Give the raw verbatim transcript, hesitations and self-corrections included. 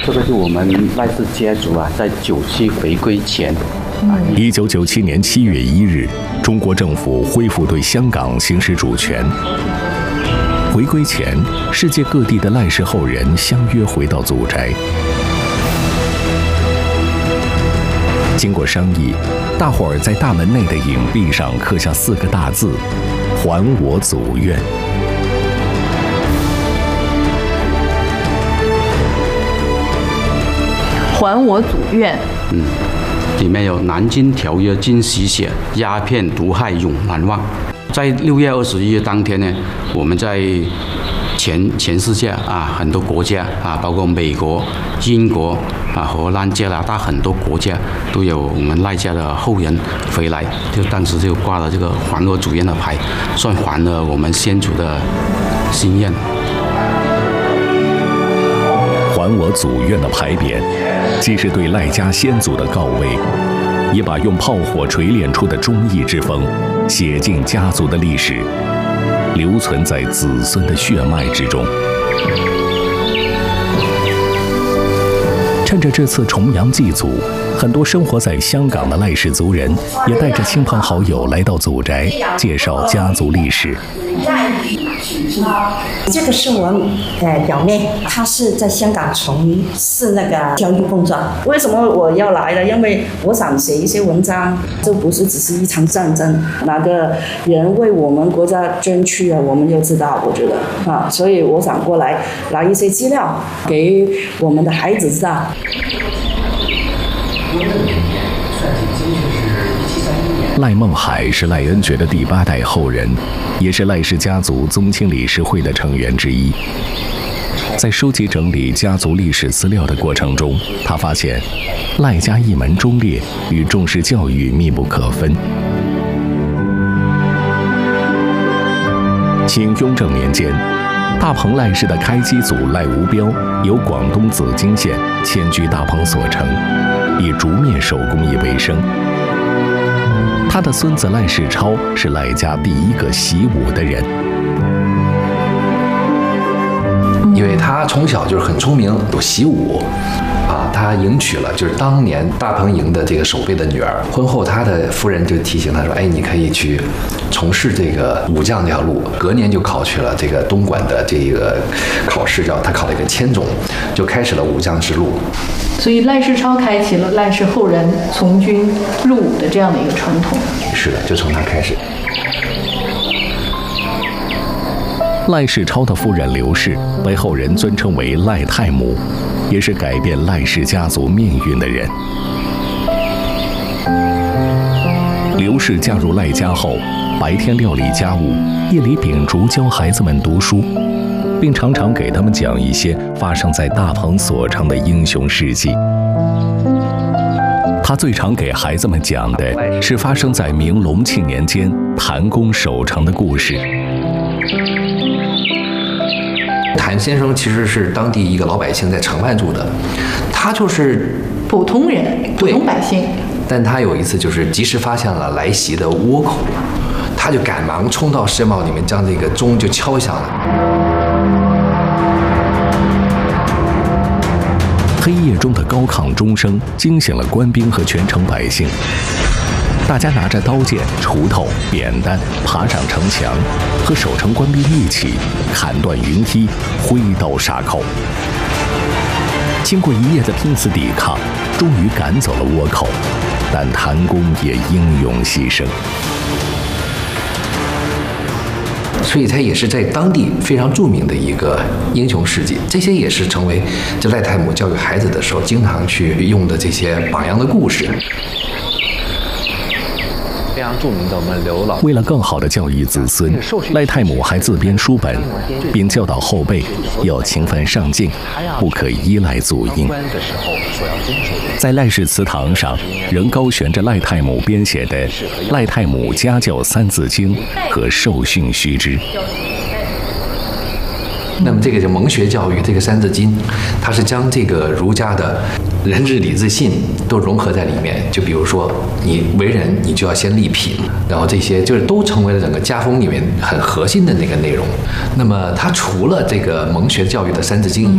这个是我们赖氏家族啊，在九七回归前。 一九九七年七月一日，中国政府恢复对香港行使主权。回归前，世界各地的赖氏后人相约回到祖宅。经过商议，大伙儿在大门内的影壁上刻下四个大字：“还我祖院。” 还我祖院。 嗯，里面有《南京条约》经习写，鸦片毒害永难忘。在六月二十一日当天呢，我们在全全世界啊，很多国家啊，包括美国、英国啊、荷兰、加拿大很多国家都有我们赖家的后人回来，就当时就挂了这个“还我祖院”的牌，算还了我们先祖的心愿。 还我祖院的牌匾，既是对赖家先祖的告慰，也把用炮火锤炼出的忠义之风写进家族的历史，留存在子孙的血脉之中。趁着这次重阳祭祖，很多生活在香港的赖氏族人也带着亲朋好友来到祖宅，介绍家族历史。 这个是我呃表妹，她是在香港从事那个教育工作。为什么我要来呢？因为我想写一些文章，这不是只是一场战争，哪个人为我们国家捐躯啊，我们就知道。我觉得啊，所以我想过来拿一些资料给我们的孩子知道。 赖孟海是赖恩爵的第八代后人，也是赖氏家族宗亲理事会的成员之一。在收集整理家族历史资料的过程中，他发现赖家一门忠烈与重视教育密不可分。清雍正年间，大鹏赖氏的开基祖赖无标由广东紫荆县迁居大鹏所城，以竹面手工艺为生。他的孙子赖世超是赖家第一个习武的人， 因为他从小就是很聪明，有习武。啊，他迎娶了就是当年大鹏营的这个守备的女儿。婚后，他的夫人就提醒他说：“哎，你可以去从事这个武将这条路。”隔年就考取了这个东莞的这个考试，叫他考了一个千总，就开始了武将之路。 所以赖世超开启了赖氏后人从军入伍的这样的一个传统。 是的，就从他开始。 赖世超的夫人刘氏被后人尊称为赖太母，也是改变赖氏家族命运的人。刘氏嫁入赖家后，白天料理家务，夜里秉烛教孩子们读书，并常常给他们讲一些发生在大鹏所城的英雄事迹。他最常给孩子们讲的是发生在明隆庆年间谭公守城的故事。 谭先生其实是当地一个老百姓在城外住的，他就是普通人，普通百姓。 但他有一次就是及时发现了来袭的倭寇，他就赶忙冲到社贸里面，将这个钟就敲响了。 黑夜中的高亢钟声惊醒了官兵和全城百姓，大家拿着刀剑、锄头、扁担，爬上城墙，和守城官兵一起砍断云梯，挥刀杀寇。经过一夜的拼死抵抗，终于赶走了倭寇，但谭公也英勇牺牲。 所以他也是在当地非常著名的一个英雄事迹，这些也是成为这赖太母教育孩子的时候经常去用的这些榜样的故事。 非常著名的我们刘老。 为了更好地教育子孙，赖太母还自编书本，并教导后辈要勤奋上进，不可依赖祖荫。在赖氏祠堂上，仍高悬着赖太母编写的《赖太母家教三字经》和受训须知。 那么这个就蒙学教育，这个三字经，它是将这个儒家的仁智礼智信都融合在里面。就比如说你为人，你就要先立品，然后这些就是都成为了整个家风里面很核心的那个内容。那么它除了这个蒙学教育的三字经以